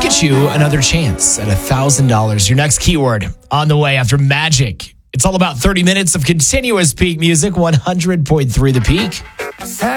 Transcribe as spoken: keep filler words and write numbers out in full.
get you another chance at one thousand dollars. Your next keyword on the way after Magic. It's all about thirty minutes of continuous peak music, one hundred point three The Peak.